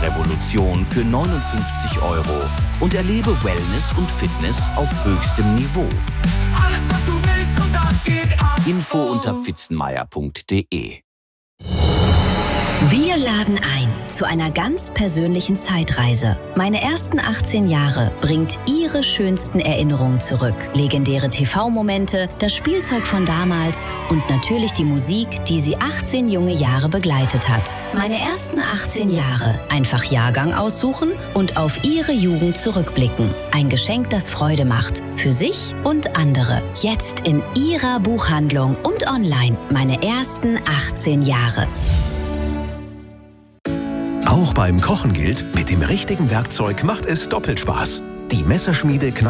Revolution für 59 € und erlebe Wellness und Fitness auf höchstem Niveau. Alles, was du willst und das geht ab. Info unter pfitzenmeier.de. Wir laden ein zu einer ganz persönlichen Zeitreise. Meine ersten 18 Jahre bringt Ihre schönsten Erinnerungen zurück. Legendäre TV-Momente, das Spielzeug von damals und natürlich die Musik, die Sie 18 junge Jahre begleitet hat. Meine ersten 18 Jahre. Einfach Jahrgang aussuchen und auf Ihre Jugend zurückblicken. Ein Geschenk, das Freude macht. Für sich und andere. Jetzt in Ihrer Buchhandlung und online. Meine ersten 18 Jahre. Auch beim Kochen gilt, mit dem richtigen Werkzeug macht es doppelt Spaß. Die Messerschmiede